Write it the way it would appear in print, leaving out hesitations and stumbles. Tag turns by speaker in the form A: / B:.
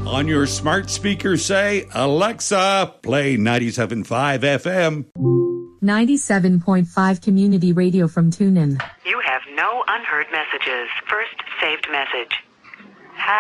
A: On your smart speaker, say, Alexa, play 97.5 FM.
B: 97.5 Community Radio from TuneIn.
C: You have no unheard messages. First saved message.